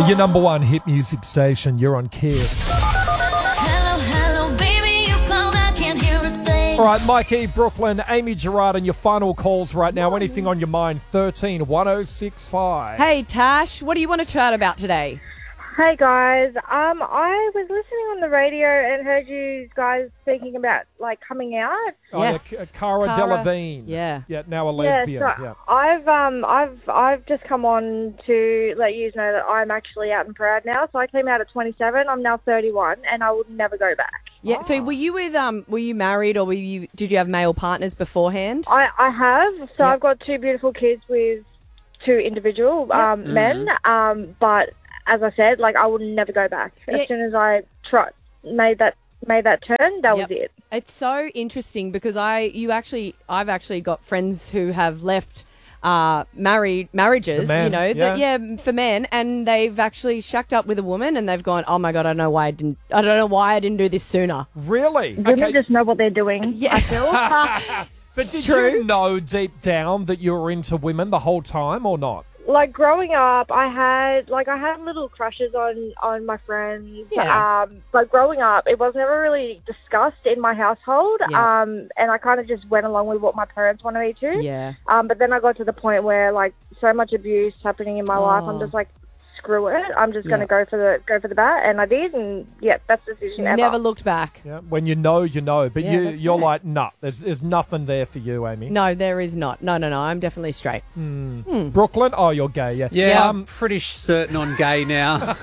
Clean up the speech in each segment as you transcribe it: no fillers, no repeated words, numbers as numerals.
Your number one hit music station. You're on Kiss. Hello, baby, you called, I can't hear a thing. All right, Mikey, Brooklyn, Amy Gerard, and your final calls right now. Anything on your mind? 13-1065. Hey, Tash, what do you want to chat about today? Hey guys, I was listening on the radio and heard you guys speaking about like coming out. Oh, Yes. yeah, Cara Cara. Delevingne. Yeah. Yeah, now a lesbian. Yeah, so I've just come on to let you know that I'm actually out and proud now. So I came out at 27. I'm now 31, and I would never go back. Yeah. So were you married or did you have male partners beforehand? I have. So Yep. I've got two beautiful kids with two individual men. But as I said, like I would never go back. Yeah. As soon as I made that turn, that was it. It's so interesting because I've actually got friends who have left marriages, The man, for men, and they've actually shacked up with a woman and they've gone, oh my God, I don't know why I didn't do this sooner. Really? Women just know what they're doing. Yeah. I feel. But did True. you know deep down that you were into women the whole time or not? Like growing up, I had little crushes on my friends. Yeah. But growing up, it was never really discussed in my household. Yeah. And I kind of just went along with what my parents wanted me to. Yeah. But then I got to the point where like so much abuse happening in my life, I'm just like, screw it. I'm just going to go for the bat, and I did, and yeah, best decision ever. Never looked back. Yeah. When you know, you know. But Yeah, that's you're right. like, nah, there's nothing there for you, Amy. No, there is not. No, I'm definitely straight. Brooklyn? Oh, you're gay, yeah. Yeah, I'm pretty certain on gay now.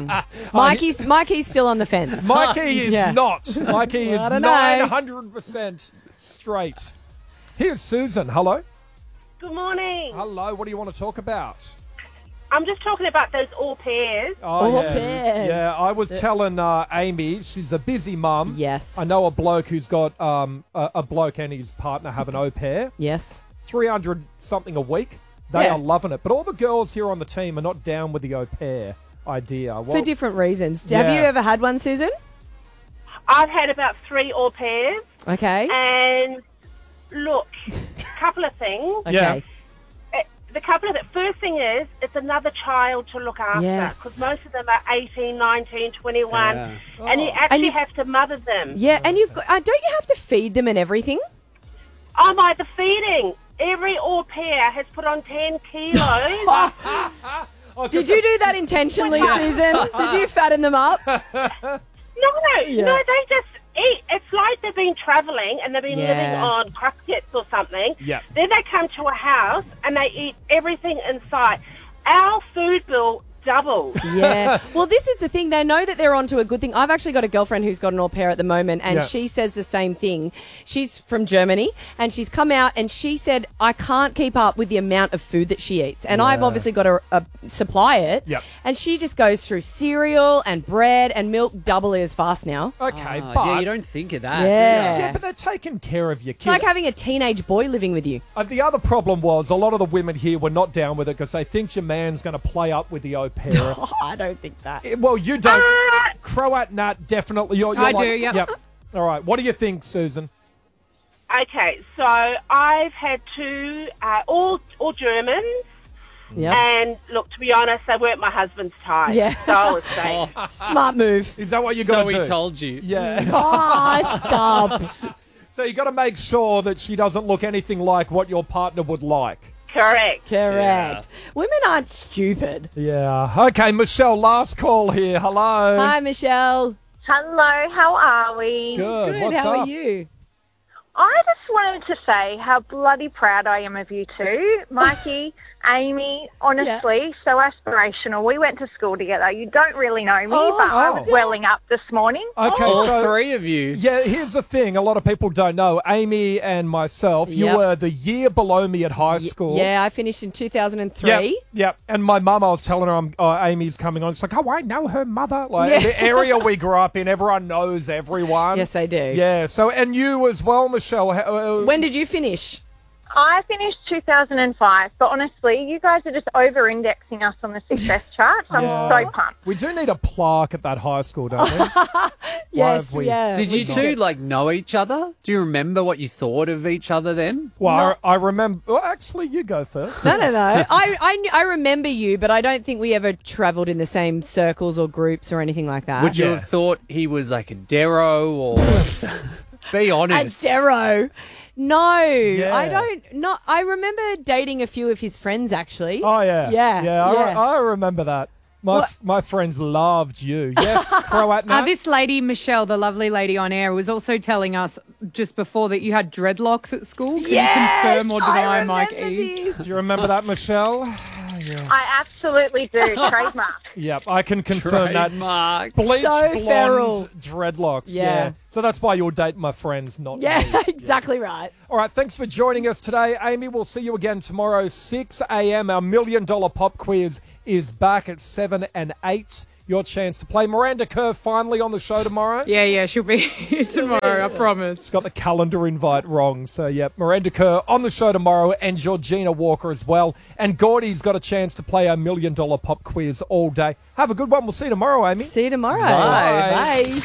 Mikey's still on the fence. Mikey is Yeah. not. Mikey is I don't know. 900% straight. Here's Susan. Hello. Good morning. Hello. What do you want to talk about? I'm just talking about those au pairs. Oh, Au yeah. pairs. Yeah, I was telling Amy, she's a busy mum. Yes. I know a bloke who's got a bloke and his partner have an au pair. Yes. 300 something a week. They Yeah. are loving it. But all the girls here on the team are not down with the au pair idea. Well, For different reasons. Yeah. Have you ever had one, Susan? I've had about 3 au pairs, Okay. and look, couple of things. Yeah. Okay. First thing is, it's another child to look after, Yes. because most of them are 18, 19, 21, Yeah. and you actually And you- have to mother them. Yeah, and you've got, don't you have to feed them and everything? Oh my, the feeding. Every au pair has put on 10 kilos. Oh, Did you do that intentionally, Susan? Did you fatten them up? No, they just eat. It's like they've been travelling and they've been Yeah. living on cruskets or something. Yeah. Then they come to a house and they eat everything in sight. Our food bill doubles. Yeah. Well, this is the thing. They know that they're onto a good thing. I've actually got a girlfriend who's got an au pair at the moment, and Yeah. she says the same thing. She's from Germany, and she's come out and she said, I can't keep up with the amount of food that she eats. And I've obviously got to supply it. Yep. And she just goes through cereal and bread and milk double as fast now. Okay, Oh, but... yeah, you don't think of that. do Yeah. Yeah, but they're taking care of your It's kid. like having a teenage boy living with you. The other problem was a lot of the women here were not down with it because they think your man's going to play up with the au pair. I don't think that. Well, you don't. Croat Nat, definitely. You're I like, do, yep. All right. What do you think, Susan? Okay, so I've had 2, all Germans. Yeah. And look, to be honest, they weren't my husband's type. Yeah. So I was safe. Smart move. Is that what you So got we to do? told you. Yeah. Oh, stop. So you got to make sure that she doesn't look anything like what your partner would like. Correct. Correct. Women aren't stupid. Yeah. Okay, Michelle, last call here. Hello. Hi, Michelle. Hello, how are we? Good. Good. What's How up? are you? I just wanted to say how bloody proud I am of you two, Mikey, Amy. Honestly, so aspirational. We went to school together. You don't really know me, but I was welling up this morning. Okay, All so 3 of you. yeah, here's the thing. A lot of people don't know. Amy and myself, you Yep. were the year below me at high school. Yeah, I finished in 2003. Yep, yep. And my mum, I was telling her Amy's coming on. It's like, oh, I know her mother. Like Yeah. the area we grew up in, everyone knows everyone. Yes, I do. Yeah. So, and you as well, Michelle. When did you finish? I finished 2005, but honestly, you guys are just over-indexing us on the success charts. I'm so pumped. We do need a plaque at that high school, don't we? Yes, we- yeah. Did you two know each other? Do you remember what you thought of each other then? Well, I remember. Well, actually, you go first. No. I remember you, but I don't think we ever travelled in the same circles or groups or anything like that. Would you have thought he was like a Darrow or... Be honest. A Darrow. No, Yeah. I don't. Not. I remember dating a few of his friends, actually. Oh, yeah. Yeah. I remember that. My friends loved you. Yes, Croat now. This lady, Michelle, the lovely lady on air, was also telling us just before that you had dreadlocks at school. Can you confirm or deny, Mike E? Do you remember that, Michelle? Yes. I absolutely do. Trademark. Yep, I can confirm that. Trademark. Bleach So blonde feral. dreadlocks. Yeah. So that's why you'll date my friends, not me. Yeah, exactly right. All right, thanks for joining us today. Amy, we'll see you again tomorrow, 6 a.m. Our $1 million pop quiz is back at 7 and 8. Your chance to play. Miranda Kerr finally on the show tomorrow. Yeah, she'll be here tomorrow, I promise. She's got the calendar invite wrong. So, yeah, Miranda Kerr on the show tomorrow and Georgina Walker as well. And Gordy's got a chance to play our $1 million pop quiz all day. Have a good one. We'll see you tomorrow, Amy. See you tomorrow. Bye. Bye.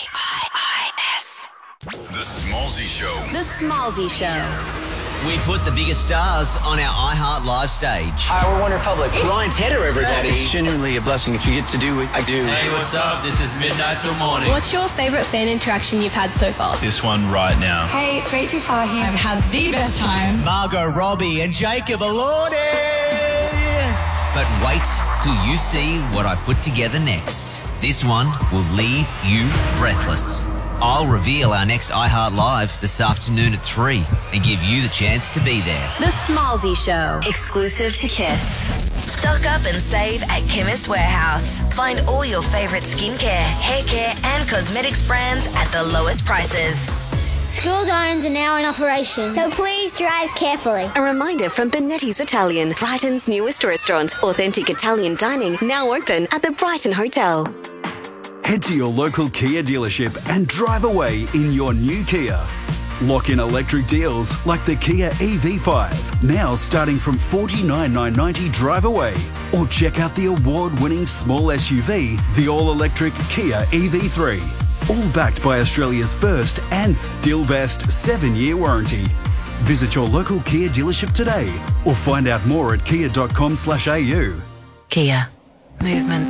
The Smallsy Show. The Smallsy Show. We put the biggest stars on our iHeart Live stage. Hi, we're One Republic. Ryan Tedder, everybody. It's genuinely a blessing if you get to do what I do. Hey, what's up? This is Midnight Till Morning. What's your favourite fan interaction you've had so far? This one right now. Hey, it's Rachel Fahey. I've had the best time. Margot Robbie and Jacob Elordi. But wait till you see what I've put together next. This one will leave you breathless. I'll reveal our next iHeart Live this afternoon at 3 and give you the chance to be there. The Smallsy Show. Exclusive to Kiss. Stock up and save at Chemist Warehouse. Find all your favourite skincare, hair care and cosmetics brands at the lowest prices. School zones are now in operation, so please drive carefully. A reminder from Benetti's Italian, Brighton's newest restaurant. Authentic Italian dining now open at the Brighton Hotel. Head to your local Kia dealership and drive away in your new Kia. Lock in electric deals like the Kia EV5, now starting from $49,990 drive away. Or check out the award-winning small SUV, the all-electric Kia EV3. All backed by Australia's first and still best 7-year warranty. Visit your local Kia dealership today or find out more at kia.com/au. Kia. Movement